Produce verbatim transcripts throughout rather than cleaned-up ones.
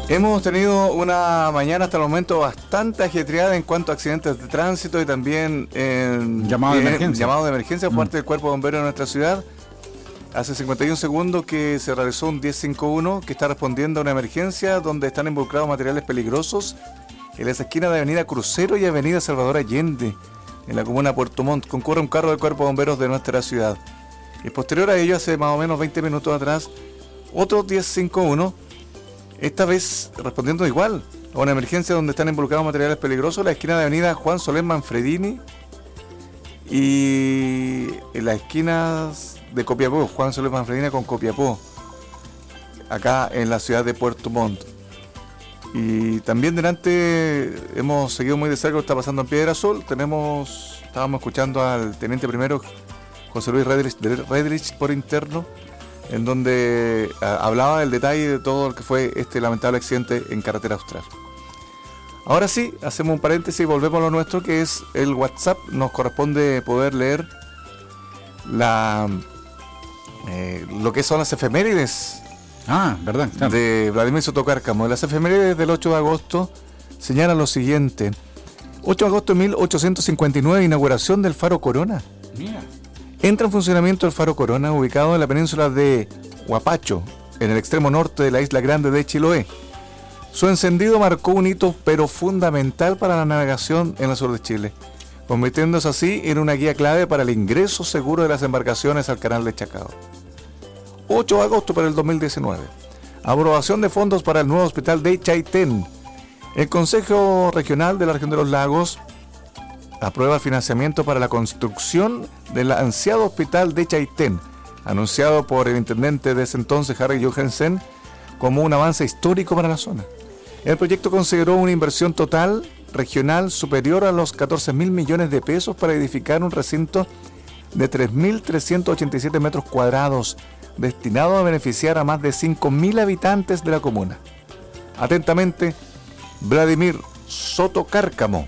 Hemos tenido una mañana hasta el momento bastante ajetreada en cuanto a accidentes de tránsito y también en llamado de en, emergencia, llamado de emergencia por mm. parte del Cuerpo de Bomberos de nuestra ciudad. Hace cincuenta y un segundos que se realizó un diez cincuenta y uno que está respondiendo a una emergencia donde están involucrados materiales peligrosos en las esquinas de Avenida Crucero y Avenida Salvador Allende, en la comuna de Puerto Montt. Concurre un carro del Cuerpo de Bomberos de nuestra ciudad. Y posterior a ello, hace más o menos veinte minutos atrás, otro diez cincuenta y uno, esta vez respondiendo igual a una emergencia donde están involucrados materiales peligrosos en la esquina de Avenida Juan Solés Manfredini y en las esquinas de Copiapó, Juan Solés Manfredini con Copiapó, acá en la ciudad de Puerto Montt. Y también delante hemos seguido muy de cerca lo que está pasando en Piedra Azul. Tenemos, estábamos escuchando al teniente primero José Luis Redrich, Redrich por interno, en donde a, hablaba del detalle de todo lo que fue este lamentable accidente en carretera austral. Ahora sí, hacemos un paréntesis y volvemos a lo nuestro, que es el WhatsApp. Nos corresponde poder leer la eh, lo que son las efemérides. Ah, verdad, claro. De Vladimir Soto Cárcamo. Las efemérides del ocho de agosto señalan lo siguiente: ocho de agosto de mil ochocientos cincuenta y nueve, inauguración del Faro Corona. Mira. Entra en funcionamiento el Faro Corona, ubicado en la península de Huapacho, en el extremo norte de la isla grande de Chiloé. Su encendido marcó un hito pero fundamental para la navegación en el sur de Chile, convirtiéndose así en una guía clave para el ingreso seguro de las embarcaciones al canal de Chacao. ocho de agosto para el dos mil diecinueve. Aprobación de fondos para el nuevo hospital de Chaitén. El Consejo Regional de la Región de los Lagos aprueba el financiamiento para la construcción del ansiado hospital de Chaitén, anunciado por el intendente de ese entonces, Harry Johansen, como un avance histórico para la zona. El proyecto consideró una inversión total regional superior a los catorce mil millones de pesos para edificar un recinto de tres mil trescientos ochenta y siete metros cuadrados, destinado a beneficiar a más de cinco mil habitantes de la comuna. Atentamente, Vladimir Soto Cárcamo.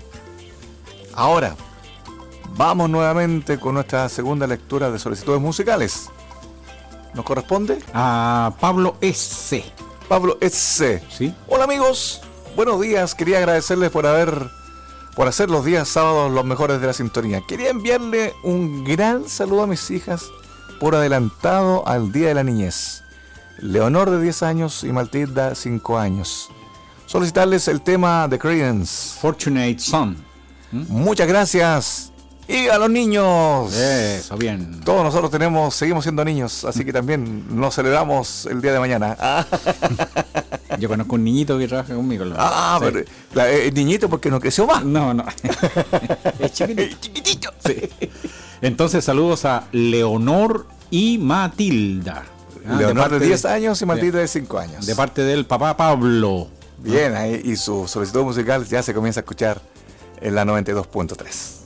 Ahora, vamos nuevamente con nuestra segunda lectura de solicitudes musicales. ¿Nos corresponde? A Pablo S. Pablo S. ¿Sí? Hola amigos, buenos días. Quería agradecerles por haber, por hacer los días sábados los mejores de la sintonía. Quería enviarle un gran saludo a mis hijas por adelantado al Día de la Niñez. Leonor de diez años y Matilda cinco años. Solicitarles el tema de Creedence, Fortunate Son. ¿Mm? Muchas gracias. Y a los niños. Eso, bien. Todos nosotros tenemos, seguimos siendo niños, así que también nos celebramos el día de mañana. Ah. Yo conozco un niñito que trabaja conmigo. Ah, sí. Pero la, el niñito porque no creció más. No, no. Es chiquitito. chiquitito. Sí. Entonces, saludos a Leonor y Matilda. Ah, Leonor de, de diez años y Matilda de cinco años. De parte del papá Pablo. Bien, ahí, y su solicitud musical ya se comienza a escuchar en la noventa y dos punto tres.